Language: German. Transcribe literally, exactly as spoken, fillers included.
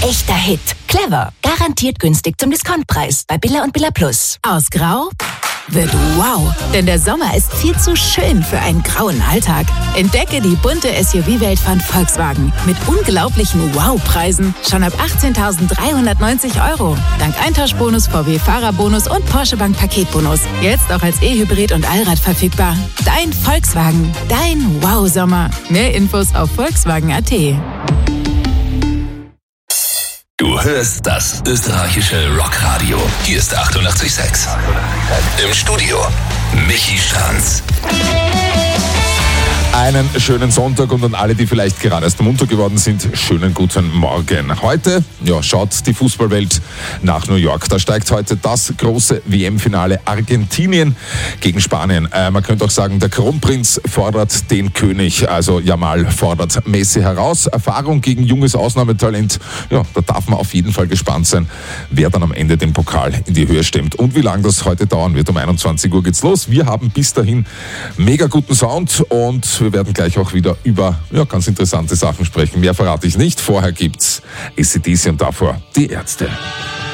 echter Hit. Clever. Garantiert günstig zum Discountpreis bei Billa und Billa Plus. Aus Grau wird wow. Denn der Sommer ist viel zu schön für einen grauen Alltag. Entdecke die bunte S U V-Welt von Volkswagen. Mit unglaublichen Wow-Preisen. Schon ab achtzehntausenddreihundertneunzig Euro. Dank Eintauschbonus, V W-Fahrerbonus und Porsche Bank Paketbonus. Jetzt auch als E-Hybrid und Allrad verfügbar. Dein Volkswagen. Dein Wow-Sommer. Mehr Infos auf Volkswagen Punkt a t. Du hörst das österreichische Rockradio. Hier ist achtundachtzig Komma sechs. Im Studio Michi Stranz. Einen schönen Sonntag und an alle, die vielleicht gerade erst munter geworden sind, schönen guten Morgen. Heute ja, schaut die Fußballwelt nach New York. Da steigt heute das große W M-Finale Argentinien gegen Spanien. Äh, man könnte auch sagen, der Kronprinz fordert den König, also Yamal fordert Messi heraus. Erfahrung gegen junges Ausnahmetalent, ja, da darf man auf jeden Fall gespannt sein, wer dann am Ende den Pokal in die Höhe stemmt. Und wie lange das heute dauern wird, um einundzwanzig Uhr geht's los. Wir haben bis dahin mega guten Sound und wir werden gleich auch wieder über ja, ganz interessante Sachen sprechen. Mehr verrate ich nicht. Vorher gibt's A C D C und davor die Ärzte.